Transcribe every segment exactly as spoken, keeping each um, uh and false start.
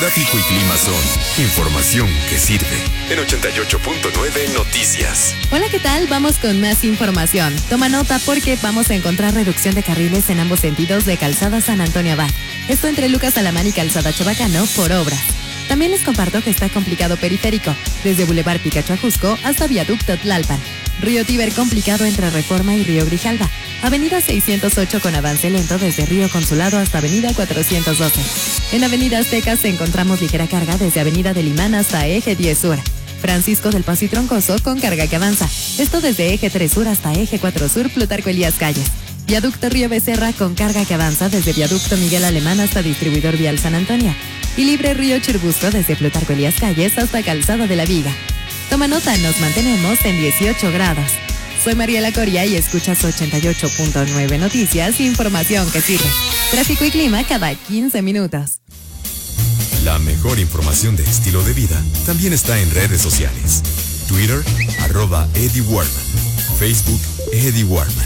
Tráfico y clima son información que sirve. En ochenta y ocho punto nueve Noticias. Hola, ¿qué tal? Vamos con más información. Toma nota porque vamos a encontrar reducción de carriles en ambos sentidos de Calzada San Antonio Abad. Esto entre Lucas Alamán y Calzada Chabacano por obras. También les comparto que está complicado periférico, desde Boulevard Picacho Ajusco hasta Viaducto Tlalpan. Río Tíber complicado entre Reforma y Río Grijalva. Avenida seiscientos ocho con avance lento desde Río Consulado hasta Avenida cuatrocientos doce. En Avenida Aztecas encontramos ligera carga desde Avenida del Imán hasta Eje diez Sur. Francisco del Paso y Troncoso con carga que avanza. Esto desde Eje tres Sur hasta Eje cuatro Sur, Plutarco Elías Calles. Viaducto Río Becerra con carga que avanza desde Viaducto Miguel Alemán hasta Distribuidor Vial San Antonio. Y Libre Río Churubusco desde Plutarco Elías Calles hasta Calzada de la Viga. Toma nota, nos mantenemos en dieciocho grados. Soy Mariela Coria y escuchas ochenta y ocho punto nueve Noticias, información que sirve. Tráfico y clima cada quince minutos. La mejor información de estilo de vida también está en redes sociales. Twitter, arroba Eddie Warman. Facebook, Eddie Warman.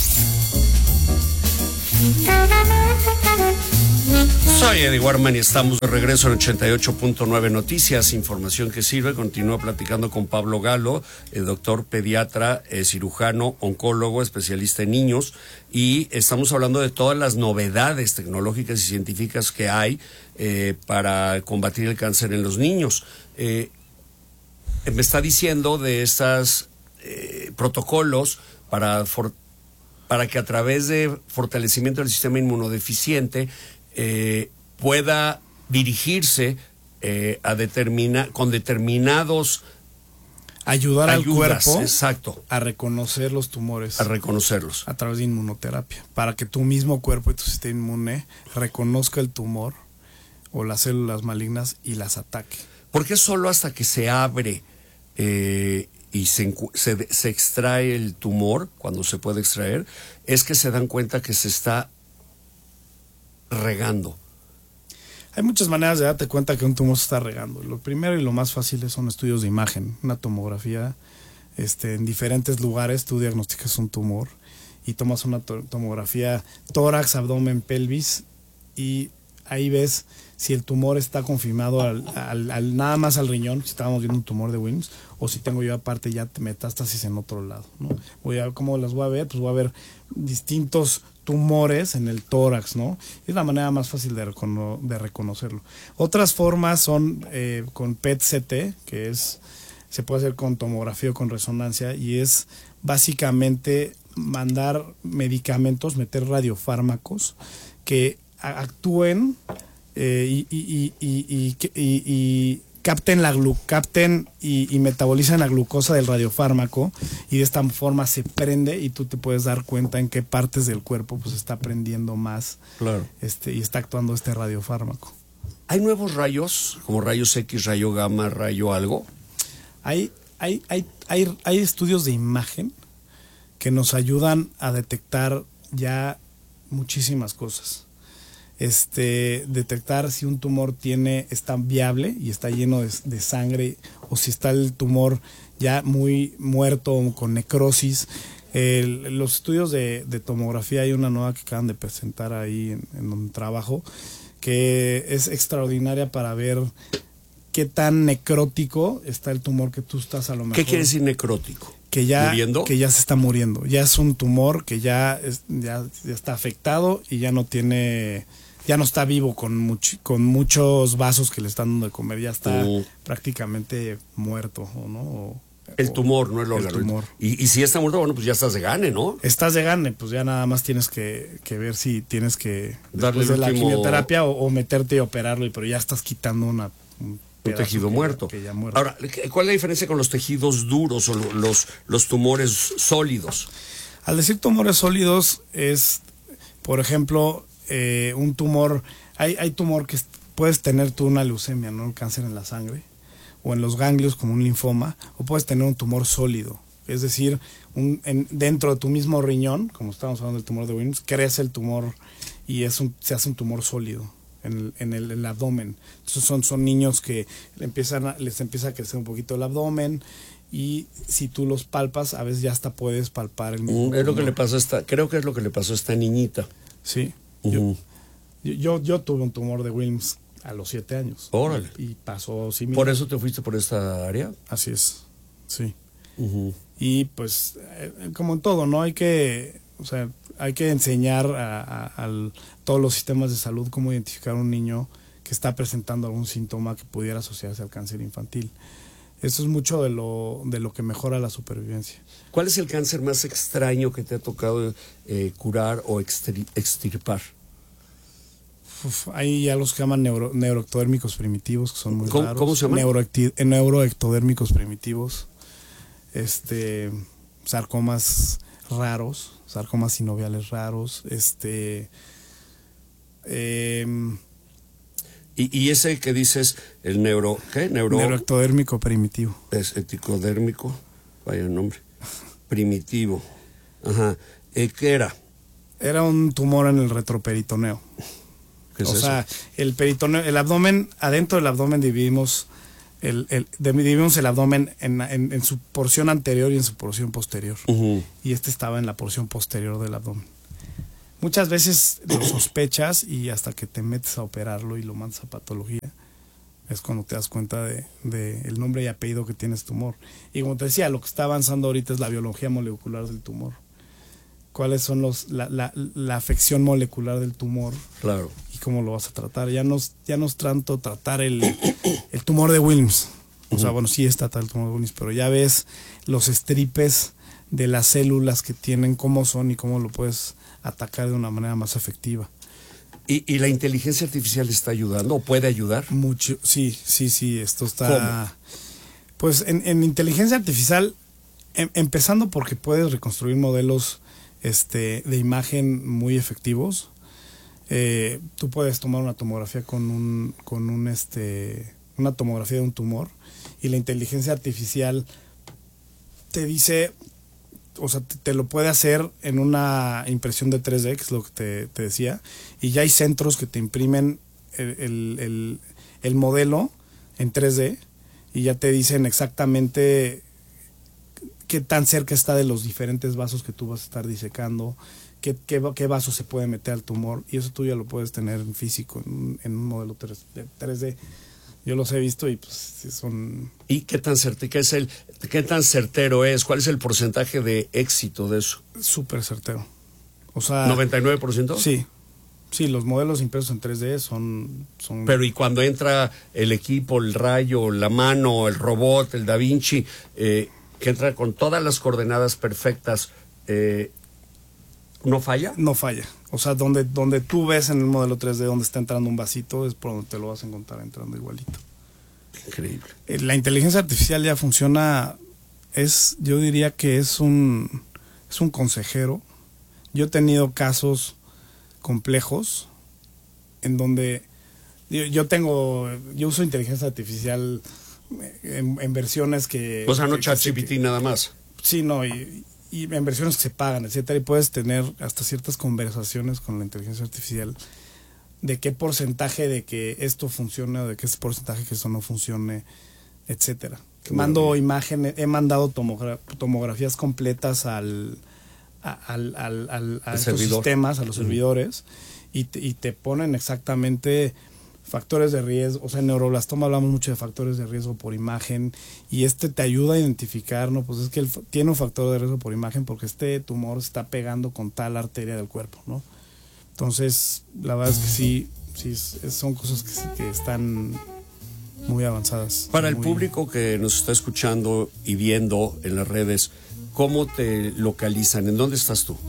Soy Eddie Warman y estamos de regreso en ochenta y ocho punto nueve Noticias, información que sirve. Continúo platicando con Pablo Galo, el doctor pediatra, eh, cirujano, oncólogo, especialista en niños, y estamos hablando de todas las novedades tecnológicas y científicas que hay eh, para combatir el cáncer en los niños. Eh, me está diciendo de estos eh, protocolos para, for, para que a través de fortalecimiento del sistema inmunodeficiente Eh, pueda dirigirse eh, a determina, con determinados ayudar ayudas, al cuerpo exacto, a reconocer los tumores, a reconocerlos a través de inmunoterapia, para que tu mismo cuerpo y tu sistema inmune reconozca el tumor o las células malignas y las ataque. Porque solo hasta que se abre eh, y se, se, se extrae el tumor, cuando se puede extraer, es que se dan cuenta que se está regando. Hay muchas maneras de darte cuenta que un tumor se está regando. Lo primero y lo más fácil son estudios de imagen, una tomografía. Este, en diferentes lugares tú diagnosticas un tumor y tomas una to tomografía tórax, abdomen, pelvis, y ahí ves si el tumor está confirmado al, al, al, nada más al riñón, si estábamos viendo un tumor de Wilms, o si tengo yo aparte ya metástasis en otro lado, ¿no? Voy a, ¿cómo las voy a ver? Pues voy a ver distintos tumores en el tórax, ¿no? Es la manera más fácil de, recono de reconocerlo. Otras formas son eh, con P E T C T, que es, se puede hacer con tomografía o con resonancia, y es básicamente mandar medicamentos, meter radiofármacos que actúen eh, y, y, y, y, y, y, y capten la glu capten y, y metabolizan la glucosa del radiofármaco, y de esta forma se prende y tú te puedes dar cuenta en qué partes del cuerpo pues está prendiendo más, claro, este, y está actuando este radiofármaco. ¿Hay nuevos rayos, como rayos X, rayo gamma, rayo algo? Hay, hay, hay, hay, hay estudios de imagen que nos ayudan a detectar ya muchísimas cosas. Este, detectar si un tumor tiene, está viable y está lleno de, de sangre, o si está el tumor ya muy muerto o con necrosis. El, los estudios de, de tomografía, hay una nueva que acaban de presentar ahí en, en donde trabajo, que es extraordinaria para ver qué tan necrótico está el tumor que tú estás a lo mejor. ¿Qué quiere decir necrótico? Que ya, ¿Muriendo? que ya se está muriendo. Ya es un tumor que ya, es, ya, ya está afectado y ya no tiene, ya no está vivo con, much, con muchos vasos que le están dando de comer. Ya está uh. prácticamente muerto, ¿no? O, el tumor, no el órgano. El tumor. Y, y si está muerto, bueno, pues ya estás de gane, ¿no? Estás de gane, pues ya nada más tienes que, que ver si tienes que darle después de último... la quimioterapia o, o meterte y operarlo, pero ya estás quitando una... Un, un tejido que, muerto. Que ya muerto. Ahora, ¿cuál es la diferencia con los tejidos duros o los, los tumores sólidos? Al decir tumores sólidos es, por ejemplo, eh, un tumor, hay, hay tumor que puedes tener tú una leucemia, ¿no? Un cáncer en la sangre, o en los ganglios como un linfoma, o puedes tener un tumor sólido, es decir, un, en, dentro de tu mismo riñón, como estábamos hablando del tumor de Wilms, crece el tumor y es un, se hace un tumor sólido en el, en el, en el abdomen. Entonces son, son niños que empiezan a, les empieza a crecer un poquito el abdomen, y si tú los palpas, a veces ya hasta puedes palpar el mismo. Mm, es lo que le pasó a esta, creo que es lo que le pasó a esta niñita. Sí. Uh-huh. yo, yo, yo tuve un tumor de Wilms a los siete años. Órale. Y pasó similar. ¿Por eso te fuiste por esta área? Así es, sí. Uh-huh. Y pues, eh, como en todo, ¿no? Hay que, o sea, hay que enseñar a, a, a todos los sistemas de salud cómo identificar a un niño que está presentando algún síntoma que pudiera asociarse al cáncer infantil. Eso es mucho de lo, de lo que mejora la supervivencia. ¿Cuál es el cáncer más extraño que te ha tocado eh, curar o extir- extirpar? Uf, hay ya los que llaman neuro, neuroectodérmicos primitivos, que son muy ¿Cómo, raros. ¿Cómo se llaman? Neuroecti- neuroectodérmicos primitivos. Este, sarcomas raros, sarcomas sinoviales raros, este... Eh, Y, y ese que dices, el neuro, ¿qué? Neuro, neuroectodérmico primitivo. es ectodérmico, vaya nombre, primitivo. Ajá. Eh, ¿Qué era? Era un tumor en el retroperitoneo. ¿Qué es o eso? sea, el peritoneo, el abdomen, adentro del abdomen dividimos el, el, dividimos el abdomen en, en, en su porción anterior y en su porción posterior. Uh-huh. Y este estaba en la porción posterior del abdomen. Muchas veces lo sospechas y hasta que te metes a operarlo y lo mandas a patología es cuando te das cuenta de, de el nombre y apellido que tienes tumor. Y como te decía, lo que está avanzando ahorita es la biología molecular del tumor. ¿Cuáles son los la, la, la afección molecular del tumor? Claro. Y cómo lo vas a tratar. Ya no es, ya no es tanto tratar el, el tumor de Wilms. O sea, bueno, sí está el tumor de Wilms, pero ya ves los estripes de las células que tienen, cómo son y cómo lo puedes atacar de una manera más efectiva. ¿Y, y la inteligencia artificial está ayudando o puede ayudar? Mucho, sí, sí, sí, esto está... ¿Cómo? Pues en, en inteligencia artificial, em, empezando porque puedes reconstruir modelos este, de imagen muy efectivos. Eh, tú puedes tomar una tomografía con un, con un este, una tomografía de un tumor y la inteligencia artificial te dice... O sea, te, te lo puede hacer en una impresión de tres D, que es lo que te, te decía, y ya hay centros que te imprimen el, el, el, el modelo en tres D y ya te dicen exactamente qué tan cerca está de los diferentes vasos que tú vas a estar disecando, qué, qué, qué vaso se puede meter al tumor, y eso tú ya lo puedes tener en físico, en, en un modelo tres D. Yo los he visto y pues son... ¿Y qué tan certero, qué es el, qué tan certero es? ¿Cuál es el porcentaje de éxito de eso? Súper certero. O sea... ¿noventa y nueve por ciento? Sí. Sí, los modelos impresos en tres D son... son... Pero ¿y cuando entra el equipo, el rayo, la mano, el robot, el Da Vinci, eh, que entra con todas las coordenadas perfectas, eh, ¿no falla? No falla. O sea, donde, donde tú ves en el modelo tres D donde está entrando un vasito, es por donde te lo vas a encontrar entrando igualito. Increíble. Eh, La inteligencia artificial ya funciona, es, yo diría que es un, es un consejero. Yo he tenido casos complejos en donde yo, yo tengo, yo uso inteligencia artificial en, en versiones que... O sea, no que- ChatGPT nada más. Sí, no, y, y en versiones que se pagan, etcétera, y puedes tener hasta ciertas conversaciones con la inteligencia artificial de qué porcentaje de que esto funcione o de qué es porcentaje que eso no funcione, etcétera. Qué Mando maravilla. imágenes, he mandado tomogra- tomografías completas al a, al, al, al- a Al estos servidor. sistemas, a los Ujú. servidores, y te, y te ponen exactamente factores de riesgo. O sea, en neuroblastoma hablamos mucho de factores de riesgo por imagen, y este te ayuda a identificar, ¿no? Pues es que él f- tiene un factor de riesgo por imagen porque este tumor se está pegando con tal arteria del cuerpo, ¿no? Entonces, la verdad es que sí, sí es- es- son cosas que, sí que están muy avanzadas. Para el muy- público que nos está escuchando y viendo en las redes, ¿cómo te localizan? ¿En dónde estás tú?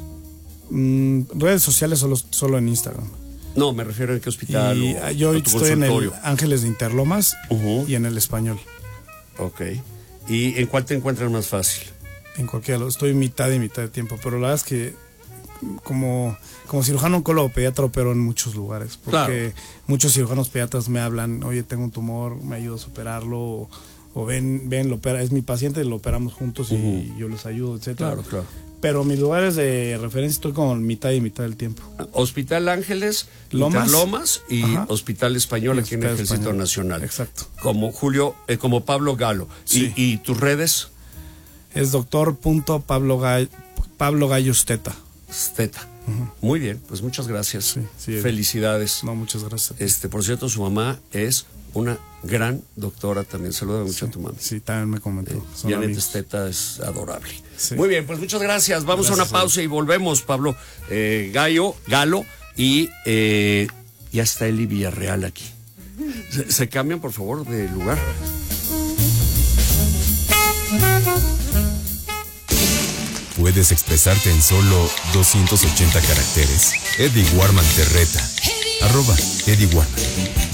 Mm, redes sociales solo, solo en Instagram. No, me refiero a qué hospital Y o ah, yo a ahorita tu estoy en el consultorio. Ángeles de Interlomas Ujú. y en el Español. Ok. ¿Y en cuál te encuentras más fácil? En cualquiera, de los- estoy mitad y mitad de tiempo, pero la verdad es que como, como cirujano oncólogo pediatra opero en muchos lugares, porque muchos cirujanos pediatras me hablan, oye, tengo un tumor, me ayudas a operarlo, o, o ven, ven, lo opera, es mi paciente, lo operamos juntos y Ujú. yo les ayudo, etcétera. Claro, claro. Pero mis lugares de referencia estoy como mitad y mitad del tiempo. Hospital Ángeles, Lomas. Interlomas y Ajá. Hospital Español aquí en el Hospital Ejército Español. Nacional. Exacto. Como Julio, eh, como Pablo Galo. Sí. ¿Y, y tus redes? Es doctor punto Pablo Gallo, Pablo Gallo Steta. Steta. Uh-huh. Muy bien, pues muchas gracias. Sí, sí, felicidades. No, muchas gracias. Este, por cierto, su mamá es una gran doctora también. Saluda mucho sí, a tu mamá. Sí, también me comentó. Eh, Janet Esteta es adorable. Sí. Muy bien, pues muchas gracias. Vamos gracias, a una pausa a y volvemos, Pablo. Eh, Gallo, Galo y eh, ya está Eli Villarreal aquí. Se, se cambian, por favor, de lugar. ¿Puedes expresarte en solo doscientos ochenta caracteres? Eddie Warman te reta. Arroba Eddie Warman.